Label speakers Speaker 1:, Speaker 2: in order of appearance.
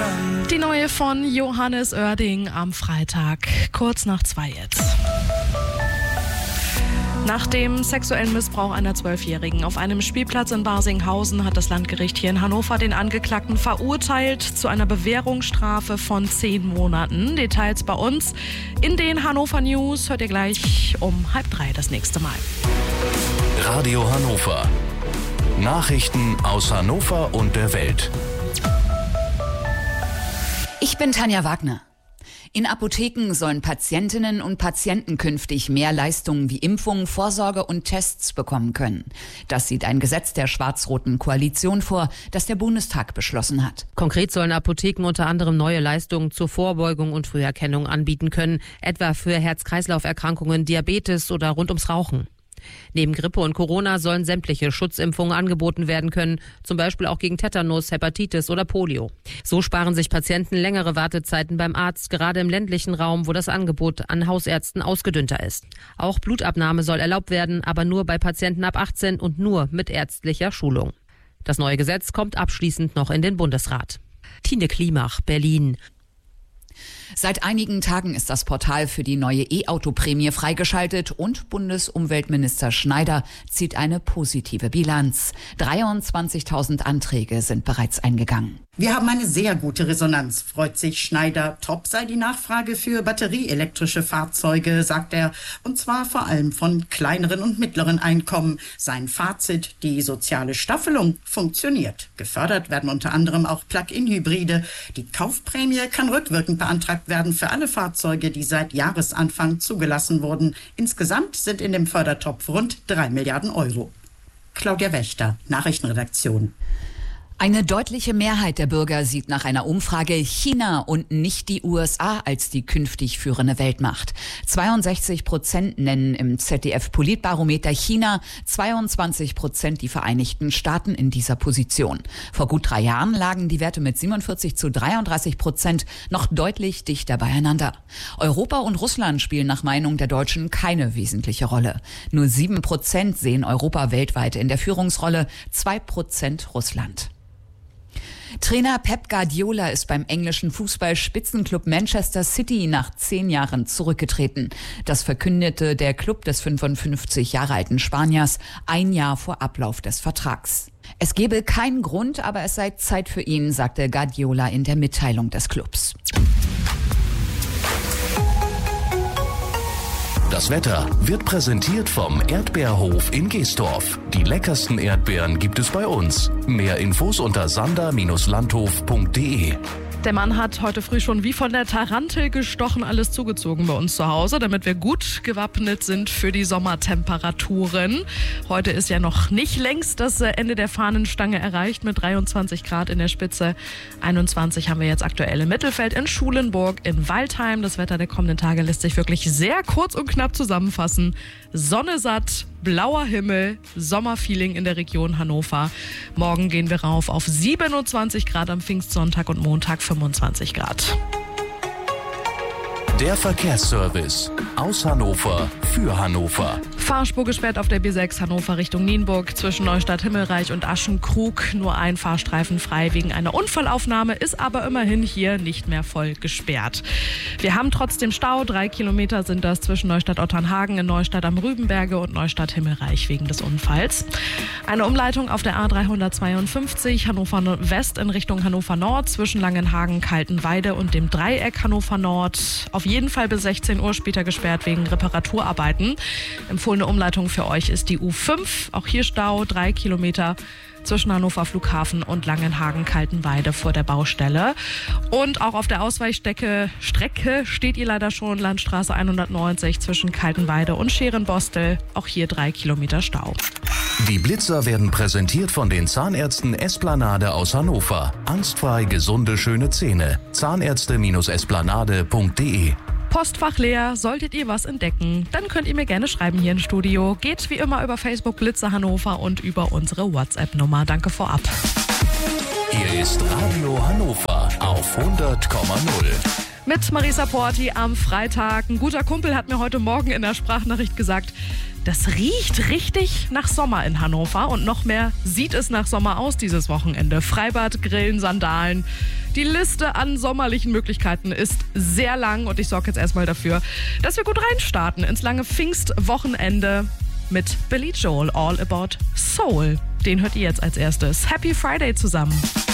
Speaker 1: Die neue von Johannes Oerding am Freitag, kurz nach 2 jetzt. Nach dem sexuellen Missbrauch einer 12-Jährigen auf einem Spielplatz in Barsinghausen hat das Landgericht hier in Hannover den Angeklagten verurteilt zu einer Bewährungsstrafe von 10 Monaten. Details bei uns in den Hannover News hört ihr gleich um 2:30 das nächste Mal.
Speaker 2: Radio Hannover. Nachrichten aus Hannover und der Welt.
Speaker 3: Ich bin Tanja Wagner. In Apotheken sollen Patientinnen und Patienten künftig mehr Leistungen wie Impfungen, Vorsorge und Tests bekommen können. Das sieht ein Gesetz der schwarz-roten Koalition vor, das der Bundestag beschlossen hat.
Speaker 4: Konkret sollen Apotheken unter anderem neue Leistungen zur Vorbeugung und Früherkennung anbieten können, etwa für Herz-Kreislauf-Erkrankungen, Diabetes oder rund ums Rauchen. Neben Grippe und Corona sollen sämtliche Schutzimpfungen angeboten werden können, zum Beispiel auch gegen Tetanus, Hepatitis oder Polio. So sparen sich Patienten längere Wartezeiten beim Arzt, gerade im ländlichen Raum, wo das Angebot an Hausärzten ausgedünnter ist. Auch Blutabnahme soll erlaubt werden, aber nur bei Patienten ab 18 und nur mit ärztlicher Schulung. Das neue Gesetz kommt abschließend noch in den Bundesrat. Tine Klimach, Berlin.
Speaker 3: Seit einigen Tagen ist das Portal für die neue E-Auto-Prämie freigeschaltet und Bundesumweltminister Schneider zieht eine positive Bilanz. 23.000 Anträge sind bereits eingegangen.
Speaker 5: Wir haben eine sehr gute Resonanz, freut sich Schneider. Top sei die Nachfrage für batterieelektrische Fahrzeuge, sagt er. Und zwar vor allem von kleineren und mittleren Einkommen. Sein Fazit, die soziale Staffelung funktioniert. Gefördert werden unter anderem auch Plug-in-Hybride. Die Kaufprämie kann rückwirkend beantragt werden für alle Fahrzeuge, die seit Jahresanfang zugelassen wurden. Insgesamt sind in dem Fördertopf rund 3 Milliarden Euro. Claudia Wächter, Nachrichtenredaktion.
Speaker 3: Eine deutliche Mehrheit der Bürger sieht nach einer Umfrage China und nicht die USA als die künftig führende Weltmacht. 62% nennen im ZDF-Politbarometer China, 22% die Vereinigten Staaten in dieser Position. Vor gut 3 Jahren lagen die Werte mit 47-33% noch deutlich dichter beieinander. Europa und Russland spielen nach Meinung der Deutschen keine wesentliche Rolle. Nur 7% sehen Europa weltweit in der Führungsrolle, 2% Russland. Trainer Pep Guardiola ist beim englischen Fußball-Spitzenklub Manchester City nach 10 Jahren zurückgetreten. Das verkündete der Klub des 55 Jahre alten Spaniers 1 Jahr vor Ablauf des Vertrags. Es gebe keinen Grund, aber es sei Zeit für ihn, sagte Guardiola in der Mitteilung des Clubs.
Speaker 2: Das Wetter wird präsentiert vom Erdbeerhof in Geestorf. Die leckersten Erdbeeren gibt es bei uns. Mehr Infos unter sander-landhof.de.
Speaker 1: Der Mann hat heute früh schon wie von der Tarantel gestochen alles zugezogen bei uns zu Hause, damit wir gut gewappnet sind für die Sommertemperaturen. Heute ist ja noch nicht längst das Ende der Fahnenstange erreicht mit 23 Grad in der Spitze. 21 haben wir jetzt aktuell im Mittelfeld, in Schulenburg, in Waldheim. Das Wetter der kommenden Tage lässt sich wirklich sehr kurz und knapp zusammenfassen. Sonne satt, blauer Himmel, Sommerfeeling in der Region Hannover. Morgen gehen wir rauf auf 27 Grad am Pfingstsonntag und Montag 25 Grad.
Speaker 2: Der Verkehrsservice aus Hannover für Hannover.
Speaker 1: Fahrspur gesperrt auf der B6 Hannover Richtung Nienburg zwischen Neustadt-Himmelreich und Aschenkrug. Nur ein Fahrstreifen frei wegen einer Unfallaufnahme, ist aber immerhin hier nicht mehr voll gesperrt. Wir haben trotzdem Stau. 3 Kilometer sind das zwischen Neustadt-Otternhagen in Neustadt am Rübenberge und Neustadt-Himmelreich wegen des Unfalls. Eine Umleitung auf der A352 Hannover West in Richtung Hannover Nord zwischen Langenhagen, Kaltenweide und dem Dreieck Hannover Nord. Auf jeden Fall bis 16 Uhr später gesperrt wegen Reparaturarbeiten. Empfohlene Umleitung für euch ist die U5. Auch hier Stau, 3 Kilometer zwischen Hannover Flughafen und Langenhagen-Kaltenweide vor der Baustelle. Und auch auf der Ausweichstrecke steht ihr leider schon, Landstraße 190 zwischen Kaltenweide und Scherenbostel. Auch hier 3 Kilometer Stau.
Speaker 2: Die Blitzer werden präsentiert von den Zahnärzten Esplanade aus Hannover. Angstfrei gesunde, schöne Zähne. Zahnärzte-esplanade.de.
Speaker 1: Postfach leer, solltet ihr was entdecken, dann könnt ihr mir gerne schreiben hier im Studio. Geht wie immer über Facebook Blitzer Hannover und über unsere WhatsApp-Nummer. Danke vorab.
Speaker 2: Hier ist Radio Hannover auf 100,0.
Speaker 1: Mit Marisa Porti am Freitag. Ein guter Kumpel hat mir heute Morgen in der Sprachnachricht gesagt, Das riecht richtig nach Sommer in Hannover und noch mehr sieht es nach Sommer aus dieses Wochenende. Freibad, Grillen, Sandalen. Die Liste an sommerlichen Möglichkeiten ist sehr lang und ich sorge jetzt erstmal dafür, dass wir gut reinstarten ins lange Pfingstwochenende mit Billy Joel, All About Soul. Den hört ihr jetzt als erstes. Happy Friday zusammen.